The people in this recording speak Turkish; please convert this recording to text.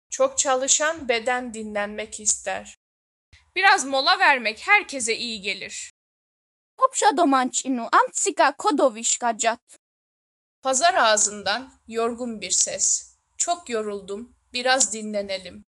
Çok çalışan beden dinlenmek ister. Biraz mola vermek herkese iyi gelir. Popşa domancinu antsika kodovişkacat. Pazar ağzından yorgun bir ses. Çok yoruldum, biraz dinlenelim.